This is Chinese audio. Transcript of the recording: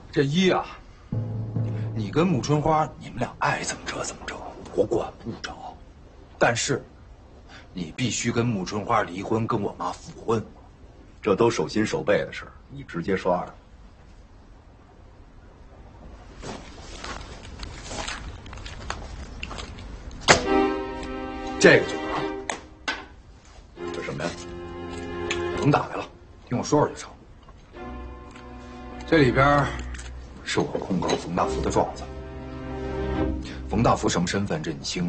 这一啊，你跟穆春花，你们俩爱怎么着怎么着，我管不着。但是，你必须跟穆春花离婚，跟我妈复婚。 这都手心手背的事，你直接说2。 这个酒啊， 这什么呀？ 甭打来了，听我说说就成。这里边是我控告冯大福的状子。冯大福什么身份，这你清楚。